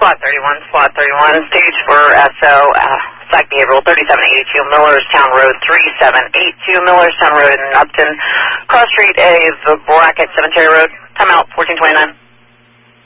SWAT 31, stage for SO, psych behavioral 3782 Millerstown Road 3782 Millerstown Road in Upton, Cross Street A, the Bracket Cemetery Road, timeout 1429.